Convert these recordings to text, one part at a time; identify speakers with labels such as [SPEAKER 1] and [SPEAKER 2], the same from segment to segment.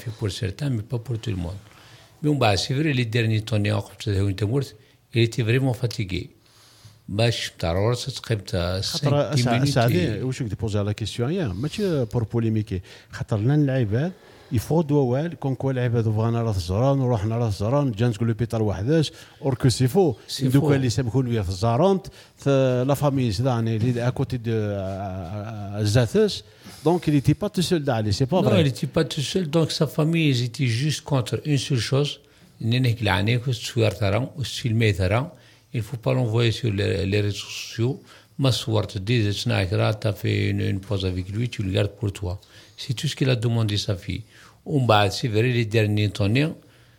[SPEAKER 1] fait pour certains, mais pas pour tout le monde. Mais bon, c'est vrai, les derniers tournées, il était vraiment fatigué. باش تاع الورصه تقيمت 5 minutes.
[SPEAKER 2] سعدي واش كنت بوزي على كيسيون هي ماشي بور بوليميكي خاطر لنا اللاعبات يفوضوا وال كونكو اللاعبات بغانا راس الزهران ورحنا راس الزهران جا نقول لوبيتال وحداش اوركو سيفو دوكا اللي سابقون بيا في الزهران لا فامي زداني اللي اكوتي دو زاتس دونك il était pas tout seul d'aller c'est pas vrai.
[SPEAKER 1] Non, il était pas tout seul, donc sa famille ils étaient juste contre une seule chose انك لعنيك تصوير ترى وتفيلمي ترى. Il faut pas l'envoyer sur les réseaux sociaux. Ma soeur te dit, tu as fait une pause avec lui, tu le gardes pour toi. C'est tout ce qu'il a demandé sa fille. C'est vrai, les derniers tournées,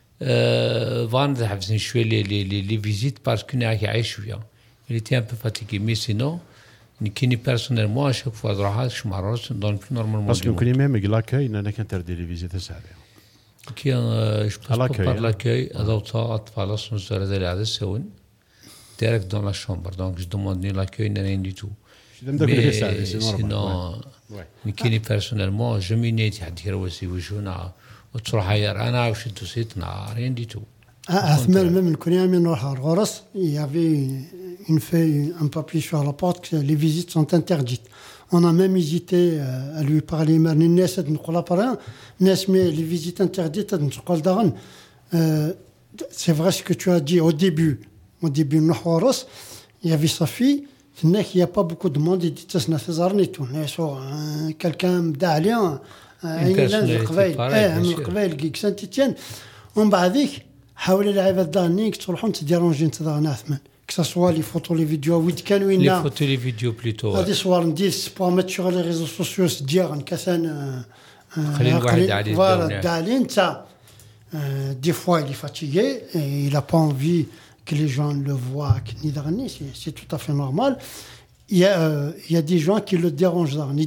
[SPEAKER 1] les visites parce qu'il n'a qu'à échouer. Il était un peu fatigué, mais sinon, personnellement, à chaque fois, je m'arrange, donc normalement.
[SPEAKER 2] Parce que même l'accueil, il n'a qu'à interdire les visites, ça.
[SPEAKER 1] Je passe par l'accueil, direct dans la chambre, donc je demande ni l'accueil ni rien du tout. Mais sinon, mais personnellement, je m'y n'ai pas dit aussi وجونا وتروح أنا وش توصيتنا rien du tout.
[SPEAKER 3] Même quand on est à Roras, il y avait un papier sur la porte que les visites sont interdites. On a même hésité à lui parler, mais les visites interdites, c'est vrai ce que tu as dit au début. Au début, il y avait sa fille. Il n'y a pas beaucoup de monde. Il dit que c'est quelqu'un d'Alien.
[SPEAKER 1] Une personnalité pareille.
[SPEAKER 3] Saint-Étienne. On va dire, حاول لعيبة دانيك تروحون تديرونجين تذا ناس من que ce soit les photos les vidéos ويد كانوا
[SPEAKER 1] les photos les vidéos plutôt
[SPEAKER 3] هذه صور ندير pour mettre sur les réseaux sociaux تدير كسان
[SPEAKER 1] خلي الواحد عليه
[SPEAKER 3] voilà دالين تا des fois il est fatigué et il a pas envie que les gens le voient c'est tout à fait normal. Il y a des gens qui le dérangent. Ils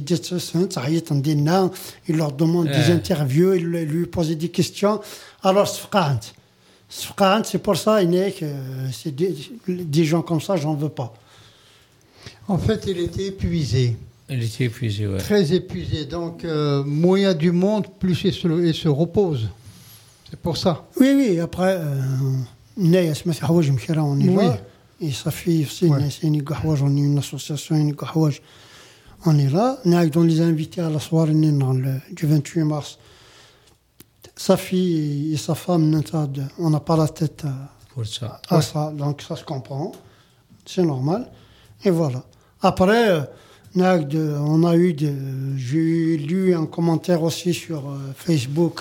[SPEAKER 3] leur demandent des interviews, ils lui posent des questions. Alors, c'est pour ça que c'est des gens comme ça, j'en veux pas.
[SPEAKER 4] En fait, il était épuisé.
[SPEAKER 1] Il était épuisé, ouais.
[SPEAKER 4] Très épuisé. Donc, moins il y a du monde, plus il se repose. C'est pour ça.
[SPEAKER 3] Oui. Après, on est là. Et sa fille aussi, on est une association, on est là. On les a invités à la soirée du 28 mars. Sa fille et sa femme, on n'a pas la tête à ça, donc ça se comprend. C'est normal. Et voilà. Après, j'ai lu un commentaire aussi sur Facebook,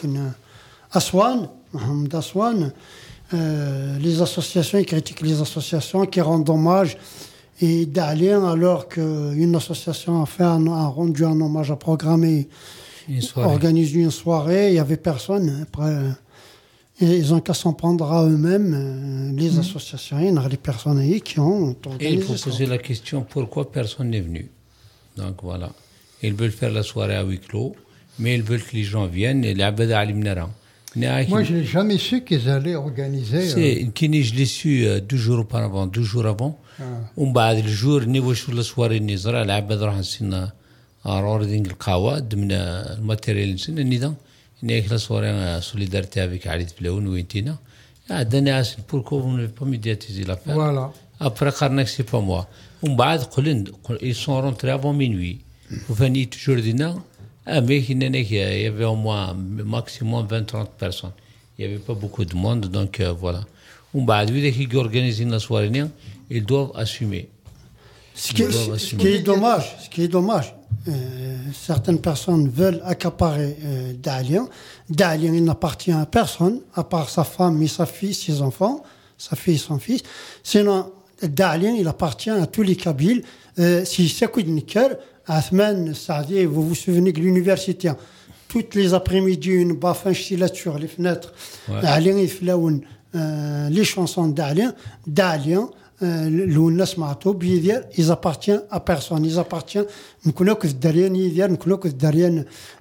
[SPEAKER 3] Mohamed Aswan. Les associations, ils critiquent les associations qui rendent hommage et d'Alien alors qu'une association a rendu un hommage à programmer, organisé une soirée, il n'y avait personne. Après, ils ont qu'à s'en prendre à eux-mêmes, les associations, il y a des personnes qui ont organisé.
[SPEAKER 1] Et il faut poser la question pourquoi personne n'est venu. Donc voilà, ils veulent faire la soirée à huis clos, mais ils veulent que les gens viennent et l'abada al-Mnara.
[SPEAKER 4] Moi, je n'ai jamais su qu'ils allaient organiser.
[SPEAKER 1] Je l'ai su 2 jours auparavant, 2 jours avant. ومن le jour, نيوشوا la soirée نزرع العباد راح نسينا روردينغ القهوة ضمن الماتيريال نسينا نيدا نيك la soirée solidarité avec Ali Flaoun وينتينا. عندنا عسل pourquoi vous ne pas médiatiser l'affaire.
[SPEAKER 4] Voilà.
[SPEAKER 1] Après قرنك c'est pas moi. ومن بعد ils sont rentrés avant minuit. وفاني toujours دينا. Mais il y avait au moins maximum 20-30 personnes. Il n'y avait pas beaucoup de monde, donc voilà. Dès qu'ils organisent la soirée, ils doivent assumer.
[SPEAKER 3] Ce qui est dommage, certaines personnes veulent accaparer Dalian. Dalian, il n'appartient à personne, à part sa femme et sa fille, ses enfants, sa fille et son fils. Sinon, Dalian, il appartient à tous les Kabyles. Si c'est coup de nickel, Athman, Saadi, vous vous souvenez de l'université, toutes les après-midi, une baffe sur les fenêtres, Dalien et Flaoun, les chansons d'Alien, l'Ounas Mato, ils appartiennent à personne, ils appartiennent, nous connaissons que Darien, nous connaissons que Darien.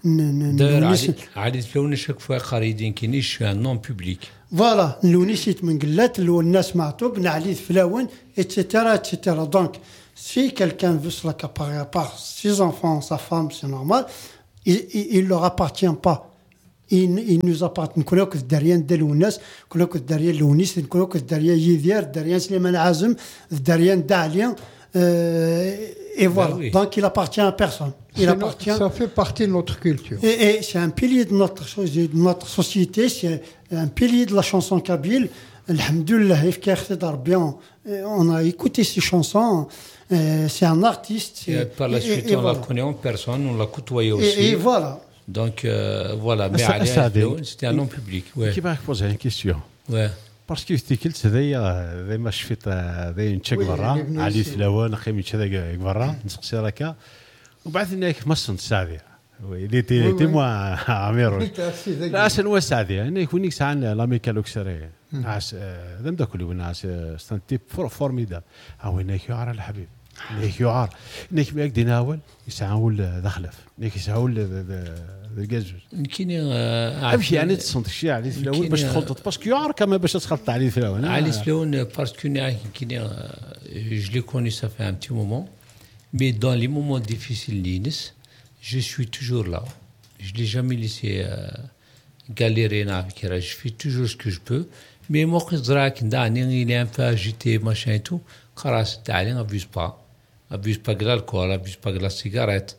[SPEAKER 1] Ali Flaoun, chaque fois, Kharidin Kini, je suis un nom public.
[SPEAKER 3] Voilà, l'Ounis Menglet, l'Ounas Mato, Ali Flaoun, etc. Donc, si quelqu'un veut se l'accaparer à part ses enfants, sa femme, c'est normal, il ne leur appartient pas. il nous appartient. كلنا كنت داريان ديال الناس كلنا كنت داريان لونيس كلنا كنت داريان يدير داريان سليمان عازم داريان داعليا et voilà. Oui. Donc il appartient à personne.
[SPEAKER 4] Ça fait partie de notre culture.
[SPEAKER 3] Et c'est un pilier de notre société, c'est un pilier de la chanson kabyle. Alhamdoulilah, on a écouté ces chansons. C'est un artiste.
[SPEAKER 1] Et par la suite, on la connaît en personne, on l'a côtoyé aussi.
[SPEAKER 3] Et voilà.
[SPEAKER 1] Donc voilà, mais c'était un nom public.
[SPEAKER 2] Qui va poser une question.
[SPEAKER 1] Ouais.
[SPEAKER 2] Parce que tu قلت هذايا ما شفت هذايا نتشك برا علي فلاوان اخي من هذاك برا نسقسي راكا وبعثني هيك مصن سعدي اللي تي موا عميرو لا سنوا سعدي انا يكونيك ساعه لاميكا لوكسري ناس ذم داك اللي ناس ستانتيب فورميدا هاو هناك يعار الحبيب هناك يعار هناك بيك ديناول يسعول دخلف هناك يسعول الجزوز
[SPEAKER 1] يمكن
[SPEAKER 2] امشي يعني تصنت الشيء علي فلاون باش تخلط باسكو يعار كما باش تخلط علي فلاون
[SPEAKER 1] علي فلاون باسكو يمكن je l'ai connu ça fait un petit moment mais dans les moments difficiles d'Inès je suis toujours là je l'ai jamais laissé galérer je fais toujours ce que je peux mais moi que Zrak Dani il est un peu agité machin et tout خلاص تعالي abuse pas de l'alcool abuse pas de la cigarette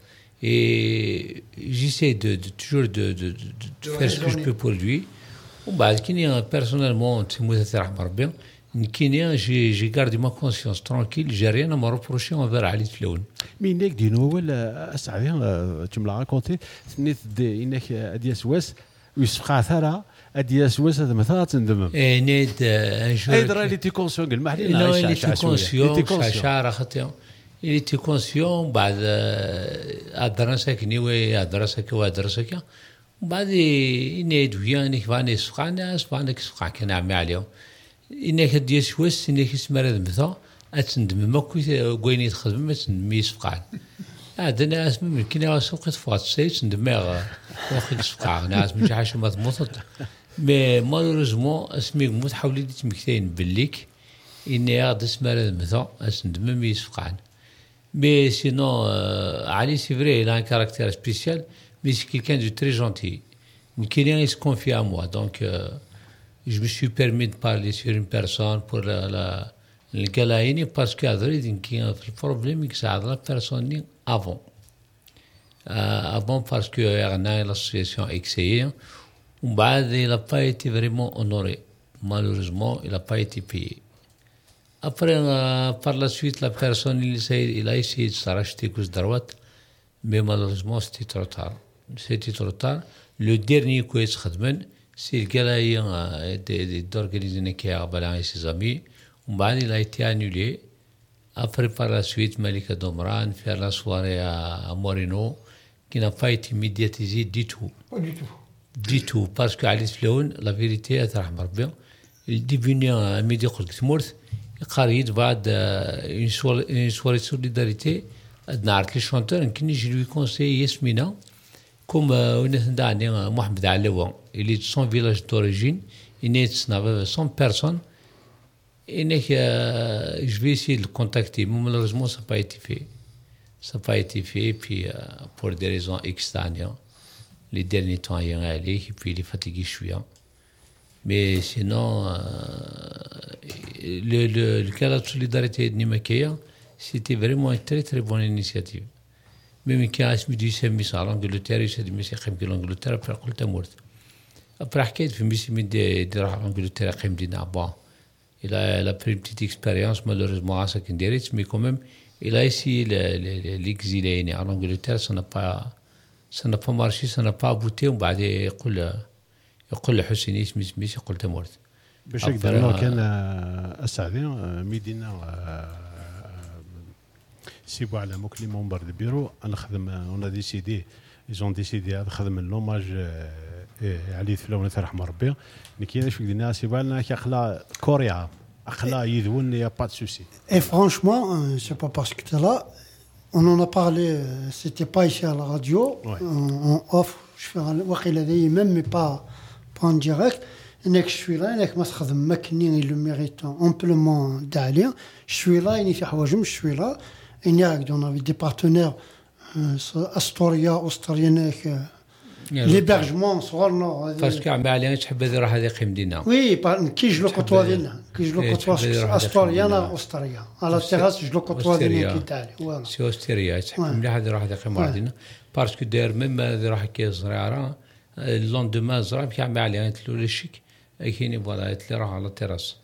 [SPEAKER 1] et j'essaie de toujours de faire ce que je peux pour lui وبعد كني personnellement تموت رحم ربي كني j'ai gardé ma conscience tranquille j'ai rien à me reprocher envers علي فلون
[SPEAKER 2] مينك دينو ولا اسعدي تم لا راكونتي نيت انك ادياس واس ويسفقا ثرا ادياس واس هذا مثلا تندمم
[SPEAKER 1] نيت
[SPEAKER 2] ايدرا اللي تي كونسيون قال ما
[SPEAKER 1] لا اللي تي كونسيون شعر خطيو اللي تي كونسيون بعد الدراسه كني الدراسه كوا دراسه بعد نيد ويانك فاني سفقانا سفقانك سفقا كان عمي عليهم انك دياس واس انك اسمر هذا مثلا اتندم ما كنت كويني تخدم ما تندمي سفقان هذا ناس ممكن سوق تفوت سيت ندمغ واخد سفقا ناس مش حاجه ما تموت مي مالوريزمون اسمي موت حاولي تمكتين بالليك اني غاد اسمر هذا مثلا اتندم مي سفقان مي سينو علي سي فري il a un caractère spécial mais c'est quelqu'un de très gentil quelqu'un il se confie à moi donc je me suis permis de parler sur une personne pour le galaïni parce que qu'il y a un problème que ça a la personne avant parce que il y a l'association XCI il n'a pas été vraiment honoré malheureusement il n'a pas été payé après par la suite la personne il a essayé de s'arracher cause droite mais malheureusement c'était trop tard le dernier coup est khadmen c'est le galaïen d'organiser une carrière et ses amis il a été annulé après par la suite Malika Domran faire la soirée à Moreno qui n'a pas été médiatisée du tout du tout parce que Ali Flaoun la vérité est il est devenu un média mort قريت بعد une soirée de solidarité نعرف les chanteurs يمكن je lui conseille Yasmina comme ونثنداني محمد علوان il est de son village d'origine il est de 100 personnes et je vais essayer de le contacter mais malheureusement ça n'a pas été fait puis pour des raisons externes les derniers temps il y a allé et puis il est fatigué mais sinon le cas de solidarité de Nimakeya c'était vraiment une très très bonne initiative même quand اسمي دي سمي صار انجلترا يسد ميسي قيم انجلترا après قلت مورت après حكيت في ميسي من دي راح انجلترا قيم دي نابا il a pris une petite expérience malheureusement à Sakinderitz mais quand même il a essayé l'exilé en Angleterre ça n'a pas marché ça n'a pas abouti وبعد يقول حسين اسمي قلت مورت
[SPEAKER 2] باش هكذا كان اسعدي ميدينا سيبوا على موكلي مونبر دو بيرو انا خدم اون ديسيدي ايزون ديسيدي هذا خدم لوماج علي فلون ترحم ربي كاين شويه ديال الناس يبان لنا كيخلا كوريا اخلا يدون يا با سوسي
[SPEAKER 3] et franchement c'est pas parce que tu es là on en a parlé c'était pas ici à la radio on offre je fais واقيلا داي même mais pas en direct انك شوي لا انك ما تخدم ما كني لو ميريتون امبلومون داليا شوي لا اني في حوايج مش شوي لا اني دون افي دي بارتنير استوريا ليبرجمون صغرنا
[SPEAKER 1] فاش كاع عليها تحب هذه راح هذه قيم دينا
[SPEAKER 3] وي كيجلو كوتوا ديالنا كيجلو كوتوا استوريانا اوستريا على التيراس جلو كوتوا ديالنا كيتالي فوالا
[SPEAKER 1] سي اوستريا تحب مليح هذه راح هذه قيم دينا باسكو داير ميم هذه راح كي زريعه اللوندومان زرا كاع عليها تلو لي شيك كاينين فوالا اللي راه على التيراس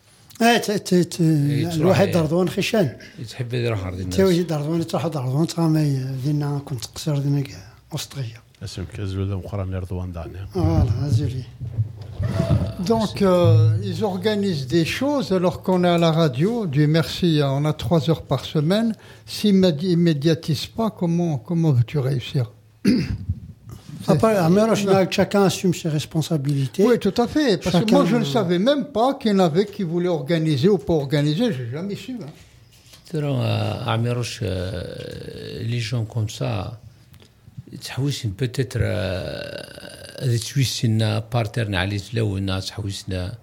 [SPEAKER 3] الواحد رضوان خشان
[SPEAKER 1] تحب هذه راح دينا
[SPEAKER 3] تي رضوان تروح رضوان تغامي دينا كنت قصير دينا اوستريا
[SPEAKER 2] اسم كازول مقرن رضوان داني
[SPEAKER 3] فوالا زيري.
[SPEAKER 4] Donc, ils organisent des choses alors qu'on est à la radio. Dieu merci, on a 3 heures par semaine. S'ils ne médiatisent pas, comment veux-tu réussir?
[SPEAKER 3] Après, chacun assume ses responsabilités.
[SPEAKER 4] Oui, tout à fait. Parce que moi, je ne savais même pas qu'il y en avait qui voulaient organiser ou pas organiser. Je n'ai jamais su.
[SPEAKER 1] Amiroche, les gens comme ça, تحويسن peut-être هذا تشويسنا بارترنا على تلونا تحويسنا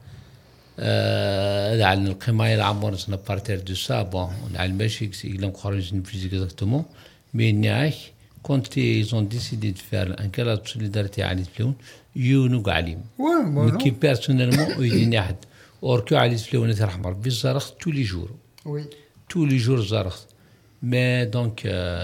[SPEAKER 1] هذا على القماية العمر سنا بارتر دو سا بون على الماشي يقولون خرج نفيزيك اكزاكتومون مي نياك كونت ايزون ديسيدي دو فير ان كلا سوليداريتي على تلون يونو عليم كي بيرسونيلمون يديني احد اوركو على تلون ترحم ربي زرخ تو لي جور
[SPEAKER 4] وي
[SPEAKER 1] تو لي جور زرخ مي دونك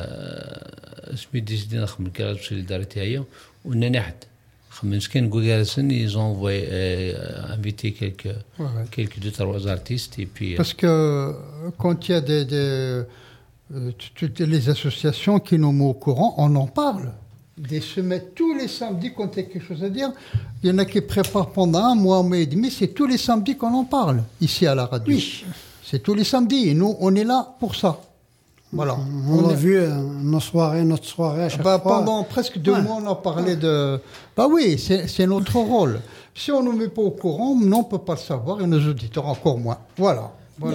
[SPEAKER 1] اسمي ديسيدي نخدم كلا سوليداريتي هي وناني حد مسكين Gougarsen, ils ont envoyé, invité quelques 2-3 artistes et puis...
[SPEAKER 4] Parce que quand il y a toutes les associations qui nous mettent au courant, on en parle. Des semaines, tous les samedis, quand il y a quelque chose à dire, il y en a qui préparent pendant un mois et demi, c'est tous les samedis qu'on en parle, ici à la radio.
[SPEAKER 3] Oui.
[SPEAKER 4] C'est tous les samedis, et nous, on est là pour ça. Voilà.
[SPEAKER 3] On a vu notre soirée à chaque fois.
[SPEAKER 4] Pendant presque 2 mois, on a parlé de... Bah oui, c'est notre rôle. Si on ne nous met pas au courant, on ne peut pas le savoir, et nos auditeurs encore moins. Voilà.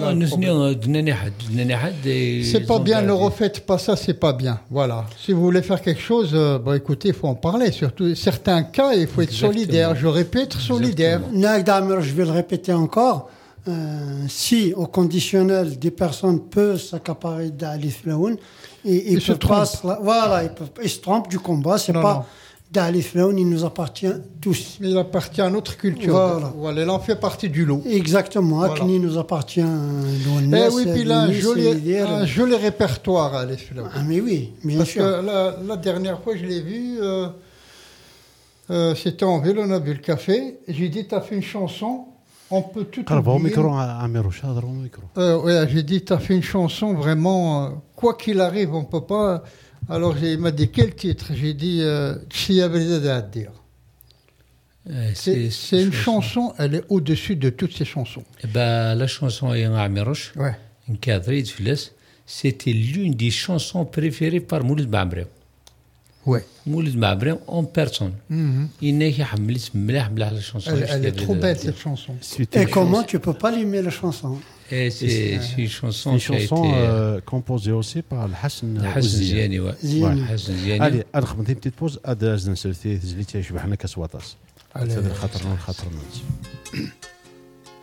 [SPEAKER 4] C'est pas bien, ne refaites pas ça, c'est pas bien. Voilà. Si vous voulez faire quelque chose, bah écoutez, il faut en parler. Surtout certains cas, il faut être solidaire. Je répète, solidaire.
[SPEAKER 3] Je vais le répéter encore. Si au conditionnel des personnes peuvent s'accaparer d'Ali Flaoun, ils se trompent. Voilà, ils se trompent du combat. C'est pas d'Ali Flaoun, il nous appartient tous.
[SPEAKER 4] Il appartient à notre culture. Voilà, il en fait partie du lot.
[SPEAKER 3] Exactement. Akni nous appartient.
[SPEAKER 4] Et oui, puis là, un joli répertoire à Ali Flaoun.
[SPEAKER 3] Ah mais oui, bien sûr.
[SPEAKER 4] Parce que la dernière fois, je l'ai vu. C'était en ville, on a bu le café. J'ai dit, t'as fait une chanson. On peut tout oublier. J'ai dit, tu as fait une chanson vraiment, quoi qu'il arrive, on ne peut pas. Alors il m'a dit, quel titre? J'ai dit, c'est une chanson, elle est au-dessus de toutes ces chansons.
[SPEAKER 1] La chanson Amiroche, c'était l'une des chansons préférées par Moulid Bambré.
[SPEAKER 4] Ouais.
[SPEAKER 1] Moulid Mabrin en personne. Elle est
[SPEAKER 4] trop belle cette chanson.
[SPEAKER 3] Et comment tu peux pas l'aimer la chanson?
[SPEAKER 1] C'est une chanson
[SPEAKER 2] composée aussi par Hassan
[SPEAKER 1] Ziani.
[SPEAKER 2] Allez, نخدم une petite pause. أداز نسلتي تزليتي شبحنا كسواطاس. هذا الخطر